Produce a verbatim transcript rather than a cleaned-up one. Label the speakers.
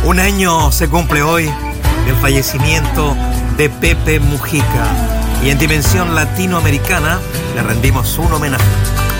Speaker 1: Un año se cumple hoy del fallecimiento de Pepe Mujica y en dimensión latinoamericana le rendimos un homenaje.